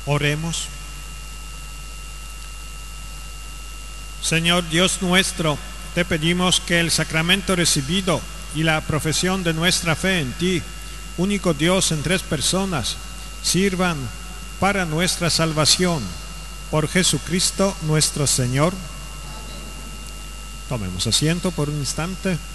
Oremos. Señor Dios nuestro, te pedimos que el sacramento recibido y la profesión de nuestra fe en ti, único Dios en tres personas, sirvan para nuestra salvación. Por Jesucristo nuestro Señor. Tomemos asiento por un instante.